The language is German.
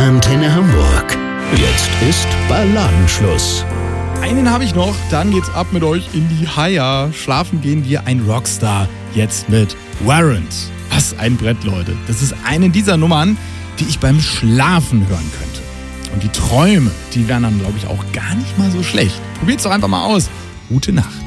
Antenne Hamburg. Jetzt ist Balladenschluss. Einen habe ich noch, dann geht's ab mit euch in die Haia. Schlafen gehen wir ein Rockstar. Jetzt mit Warrant. Was ein Brett, Leute. Das ist eine dieser Nummern, die ich beim Schlafen hören könnte. Und die Träume, die wären dann, glaube ich, auch gar nicht mal so schlecht. Probiert's doch einfach mal aus. Gute Nacht.